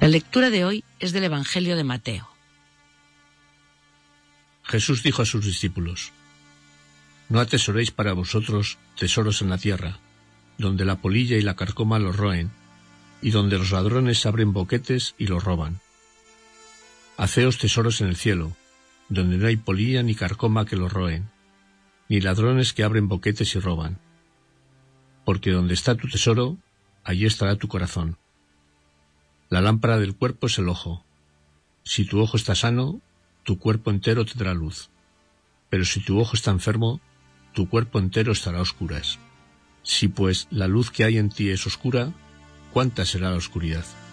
La lectura de hoy es del Evangelio de Mateo. Jesús dijo a sus discípulos: No atesoréis para vosotros tesoros en la tierra, donde la polilla y la carcoma los roen, y donde los ladrones abren boquetes y los roban. Haceos tesoros en el cielo, donde no hay polilla ni carcoma que los roen, ni ladrones que abren boquetes y roban. Porque donde está tu tesoro, allí estará tu corazón. La lámpara del cuerpo es el ojo. Si tu ojo está sano, tu cuerpo entero tendrá luz. Pero si tu ojo está enfermo, tu cuerpo entero estará a oscuras. Si pues la luz que hay en ti es oscura, ¿cuánta será la oscuridad?